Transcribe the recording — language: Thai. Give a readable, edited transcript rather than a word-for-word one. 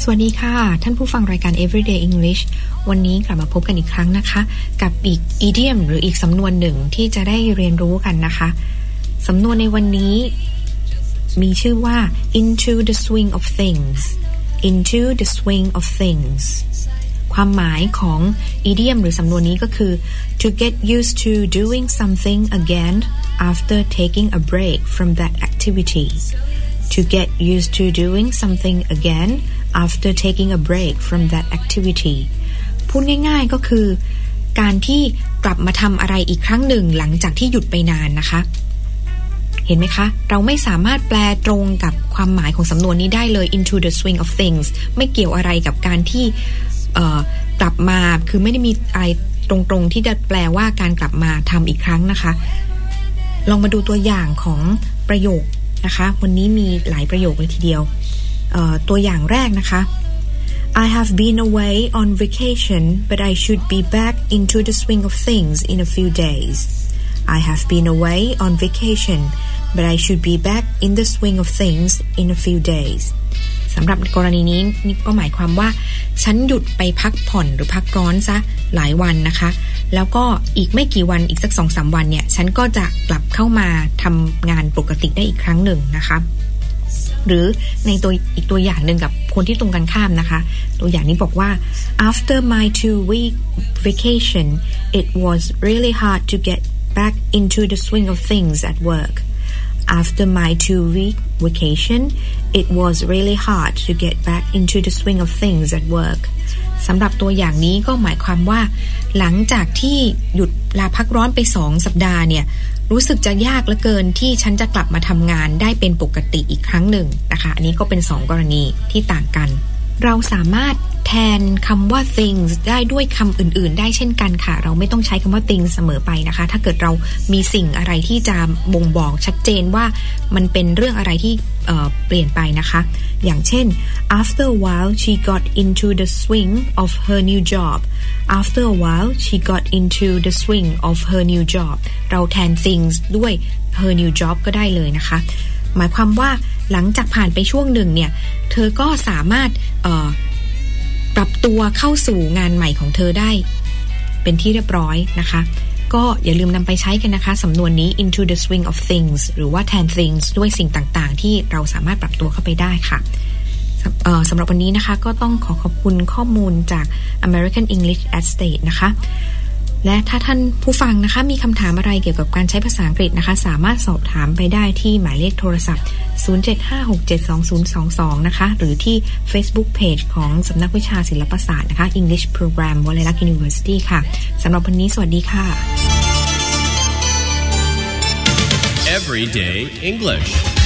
วัสดีค่ะท่านผู้ฟังรายการ Everyday English วันนี้กลับมาพบกันอีกครั้งนะคะกับอีก idiom หรืออีกสำนวนหนึ่งที่จะได้เรียนรู้กันนะคะสำนวนในวันนี้มีชื่อว่า into the swing of things into the swing of things ความหมายของ idiom หรือสำนวนนี้ก็คือ to get used to doing something again after taking a break from that activity to get used to doing something again after taking a break from that activity พูดง่ายๆก็คือการที่กลับมาทำอะไรอีกครั้งหนึ่งหลังจากที่หยุดไปนานนะคะเห็นไหมคะเราไม่สามารถแปลตรงกับความหมายของสำนวนนี้ได้เลย into the swing of things ไม่เกี่ยวอะไรกับการที่กลับมาคือไม่ได้มีอะไรตรงๆที่จะแปลว่าการกลับมาทำอีกครั้งนะคะลองมาดูตัวอย่างของประโยคนะคะวันนี้มีหลายประโยคเลยทีเดียวตัวอย่างแรกนะคะ I have been away on vacation but I should be back into the swing of things in a few days I have been away on vacation but I should be back in the swing of things in a few days สำหรับกรณีนี้นี่ก็หมายความว่าฉันหยุดไปพักผ่อนหรือพักร้อนซะหลายวันนะคะแล้วก็อีกไม่กี่วันอีกสัก 2-3 วันเนี่ยฉันก็จะกลับเข้ามาทำงานปกติได้อีกครั้งหนึ่งนะคะหรือในอีกตัวอย่างหนึ่งกับคนที่ตรงกันข้ามนะคะตัวอย่างนี้บอกว่า after my 2-week vacation it was really hard to get back into the swing of things at work after my 2-week vacation it was really hard to get back into the swing of things at work สำหรับตัวอย่างนี้ก็หมายความว่าหลังจากที่หยุดลาพักร้อนไป2 สัปดาห์เนี่ยรู้สึกจะยากเหลือเกินที่ฉันจะกลับมาทำงานได้เป็นปกติอีกครั้งหนึ่งนะคะอันนี้ก็เป็น2 กรณีที่ต่างกันเราสามารถแทนคำว่า things ได้ด้วยคำอื่นๆได้เช่นกันค่ะเราไม่ต้องใช้คำว่า things เสมอไปนะคะถ้าเกิดเรามีสิ่งอะไรที่จะบ่งบอกชัดเจนว่ามันเป็นเรื่องอะไรที่เปลี่ยนไปนะคะอย่างเช่น after a while she got into the swing of her new job after a while she got into the swing of her new job เราแทน things ด้วย her new job ก็ได้เลยนะคะหมายความว่าหลังจากผ่านไปช่วงหนึ่งเนี่ยเธอก็สามารถปรับตัวเข้าสู่งานใหม่ของเธอได้เป็นที่เรียบร้อยนะคะก็อย่าลืมนำไปใช้กันนะคะสำนวนนี้ into the swing of things หรือว่าแทน things ด้วยสิ่งต่างๆที่เราสามารถปรับตัวเข้าไปได้ค่ะสำหรับวันนี้นะคะก็ต้องขอบคุณข้อมูลจาก American English at State นะคะและถ้าท่านผู้ฟังนะคะมีคำถามอะไรเกี่ยวกับการใช้ภาษาอังกฤษนะคะสามารถสอบถามไปได้ที่หมายเลขโทรศัพท์ 0756720022 นะคะหรือที่ Facebook Page ของสำนักวิชาศิลปศาสตร์นะคะ English Program วลัยลักษณ์ University ค่ะสำหรับวันนี้สวัสดีค่ะ Everyday English